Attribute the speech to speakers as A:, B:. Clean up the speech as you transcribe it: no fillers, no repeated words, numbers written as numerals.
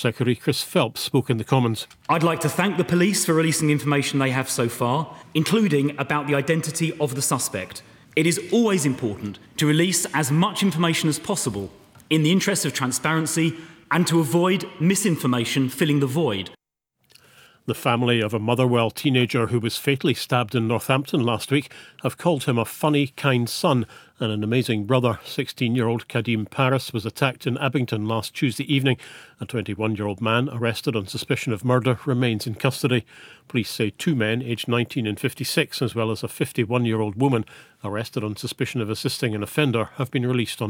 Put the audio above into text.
A: Secretary Chris Phelps spoke in the Commons.
B: I'd like to thank the police for releasing the information they have so far, including about the identity of the suspect. It is always important to release as much information as possible in the interest of transparency and to avoid misinformation filling the void.
A: The family of a Motherwell teenager who was fatally stabbed in Northampton last week have called him a funny, kind son and an amazing brother. 16-year-old Kadim Paris was attacked in Abington last Tuesday evening. A 21-year-old man arrested on suspicion of murder remains in custody. Police say two men, aged 19 and 56, as well as a 51-year-old woman arrested on suspicion of assisting an offender, have been released on